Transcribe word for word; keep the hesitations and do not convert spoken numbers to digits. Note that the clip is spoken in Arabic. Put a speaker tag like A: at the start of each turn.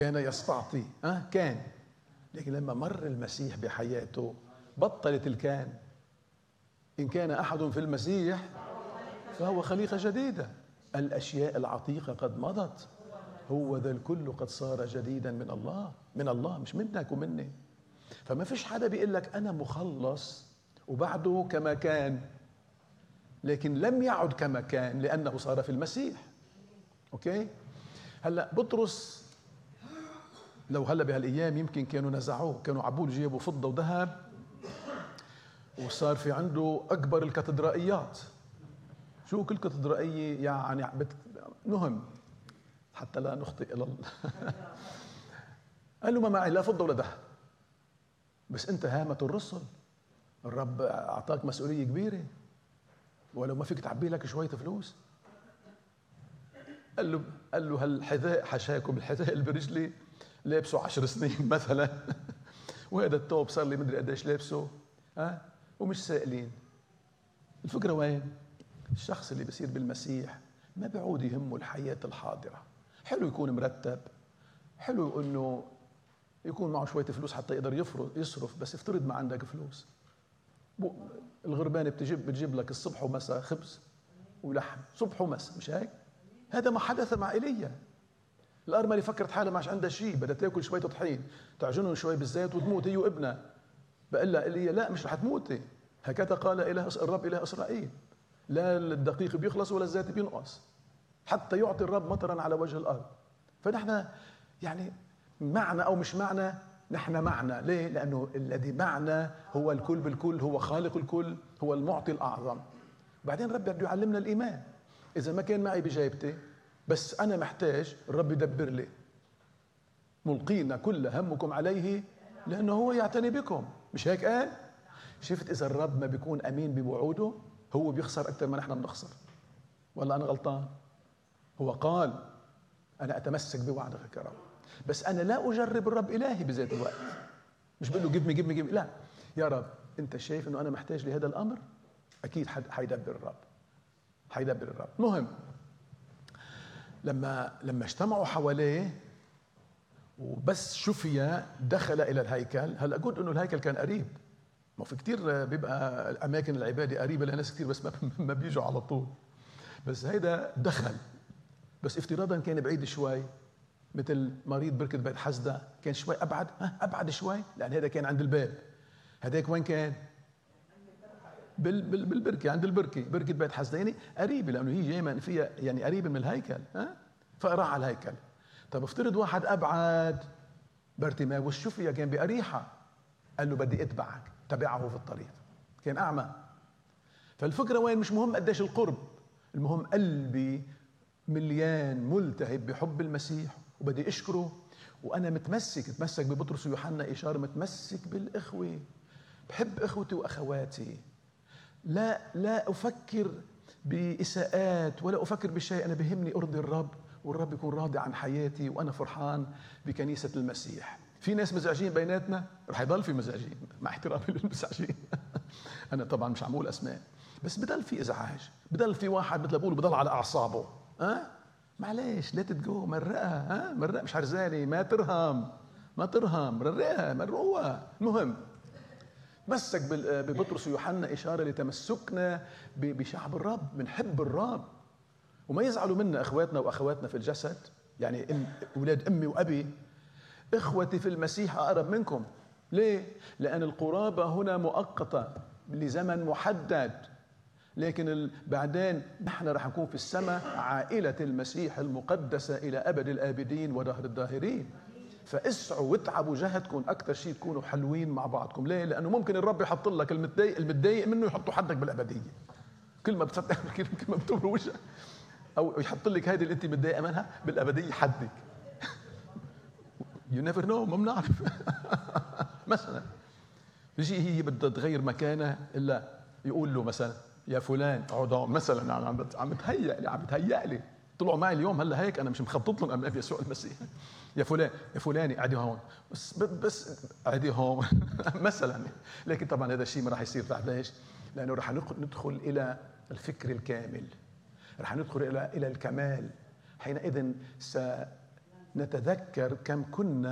A: كان يستعطي، أه كان، لكن لما مر المسيح بحياته بطلت الكان. إن كان أحد في المسيح فهو خليقة جديدة، الأشياء العتيقة قد مضت، هو ذا الكل قد صار جديدا من الله، من الله مش منك ومني. فما فيش حدا بيقول لك أنا مخلص وبعده كما كان، لكن لم يعد كما كان لأنه صار في المسيح. أوكي؟ هلأ بطرس لو هلا بهالأيام يمكن كانوا نزعوه، كانوا عبوا له جيبوا فضة وذهب وصار في عنده أكبر الكاتدرائيات. شو كل كاتدرائية يعني بت... مهم حتى لا نخطئ إلى الله. قال له ما معي لا فضة ولا ذهب، بس أنت هامة الرسل، الرب أعطاك مسؤولية كبيرة، ولو ما فيك تعبي لك شوية فلوس. قال له قال له هالحذاء حشاكم الحذاء اللي برجلي لابسه عشر سنين مثلا، وهذا الثوب صار لي مدري قديش لابسه، ها ومش سائلين. الفكرة وين؟ الشخص اللي بصير بالمسيح ما بيعود يهمه الحياة الحاضرة. حلو يكون مرتب، حلو انه يكون معه شوية فلوس حتى يقدر يفرض يصرف، بس افترض ما عندك فلوس. الغربانة بتجيب بتجيب لك الصبح ومساء خبز ولحم، صبح ومساء، مش هيك؟ هذا ما حدث مع ايليا. الأرملة فكرت حالها ماش عندها شيء، بدها تاكل شوية طحين، تعجنهم شوي بالزيت وتموت هي وابنها. بقول لها ايليا لا مش رح تموتي، هكذا قال إله الرب إله إسرائيل، لا الدقيق بيخلص ولا الزيت بينقص حتى يعطي الرب مطرا على وجه الأرض. فنحن يعني معنا أو مش معنا، نحن معنا. ليه؟ لأنه الذي معنا هو الكل بالكل، هو خالق الكل، هو المعطي الأعظم. بعدين رب بده يعلمنا الإيمان. إذا ما كان معي بجيبتي بس أنا محتاج، الرب يدبر لي. ملقينا كل همكم عليه لأنه هو يعتني بكم، مش هيك قال؟ شفت إذا الرب ما بيكون أمين بوعوده هو بيخسر أكثر ما نحن بنخسر. ولا أنا غلطان؟ هو قال أنا أتمسك بوعدك يا رب، بس أنا لا أجرب الرب إلهي بذات الوقت. مش بقول له جيب مي جيب مي جيب مي. لا يا رب أنت شايف إنه أنا محتاج لهذا الأمر، أكيد حيدبر الرب، حيدبر الرب. مهم لما لما اجتمعوا حواليه وبس شفي دخل إلى الهيكل. هلا قلت إنه الهيكل كان قريب، ما في كتير بيبقى أماكن العبادة قريبة لناس كتير بس ما ما بيجوا على طول، بس هيدا دخل. بس افتراضا كان بعيد شوي، مثل مريض بركة بيت حسدة كان شوي أبعد، ها أبعد شوي، لأن هذا كان عند الباب. هذاك وين كان؟ بال بال بالبركة، عند البركة، بركة بيت حسدة، يعني قريبة لأنه هي جاية فيها يعني قريبة من الهيكل، ها فراح على الهيكل. طب افترض واحد أبعد، بارتيماوس شفيا كان بأريحة، قال له بدي أتبعك، تبعه في الطريق، كان أعمى. فالفكرة وين؟ مش مهم قديش القرب، المهم قلبي مليان ملتهب بحب المسيح وبدي أشكره، وأنا متمسك متمسك ببطرس ويوحنا إشارة، متمسك بالإخوة، بحب إخوتي وأخواتي، لا لا أفكر بإساءات ولا أفكر بشيء، أنا بهمني أرضي الرب والرب يكون راضي عن حياتي وأنا فرحان بكنيسة المسيح. في ناس مزعجين بيناتنا، رح يضل في مزعجين مع احترامي للمزعجين. أنا طبعا مش عم أقول أسماء، بس بدل في إزعاج، بدل في واحد مثل بقول بدل على أعصابه، ها أه؟ معلش لا تتجو مرقها، ها أه؟ مرقها مش حرزاني، ما ترهم ما ترهم مرقها مرقوها. المهم مسك ببطرس ويوحنا إشارة لتمسكنا بشعب الرب، بنحب الرب وما يزعلوا منا اخواتنا واخواتنا في الجسد، يعني ام اولاد امي وابي. اخوتي في المسيح اقرب منكم. ليه؟ لان القرابه هنا مؤقته لزمن محدد، لكن بعدين نحن رح نكون في السماء عائله المسيح المقدسه الى ابد الابدين ودهر الداهرين. فاسعوا واتعبوا جهدكم اكثر شيء تكونوا حلوين مع بعضكم. ليه؟ لانه ممكن الرب يحط لك المتضايق المتضايق منه يحطوا حدك بالابديه، كل ما بتفتح كل ما بتمر وجهك، او يحط لك هذه اللي انت متضايقه منها بالابديه حدك. يو نيفر نو، ما بنعرف. مثلا بيجي هي بدها تغير مكانها، الا يقول له مثلا يا فلان اقعد مثلا، عم عم بتهيأ لي عم بتهيأ لي طلعوا معي اليوم هلا هيك، انا مش مخطط لهم امام يسوع المسيح. يا فلان يا فلاني قعدي هون، بس بس قعدي هون مثلا. لكن طبعا هذا الشيء ما راح يصير. تعرف ليش؟ لانه راح ندخل الى الفكر الكامل، رح ندخل إلى إلى الكمال. حينئذ نتذكر كم كنا